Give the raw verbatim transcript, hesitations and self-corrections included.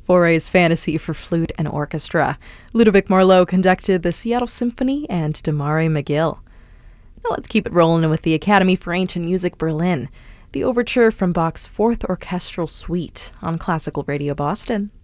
Fauré's Fantasy for Flute and Orchestra. Ludovic Marleau conducted the Seattle Symphony and Damari McGill. Now let's keep it rolling with the Academy for Ancient Music Berlin, the overture from Bach's Fourth Orchestral Suite on Classical Radio Boston.